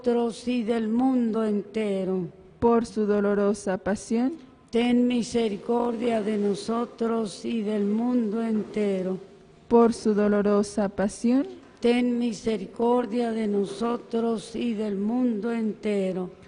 nosotros y del mundo entero. por su dolorosa pasión, Ten misericordia de nosotros y del mundo entero. por su dolorosa pasión, Ten misericordia de nosotros y del mundo entero.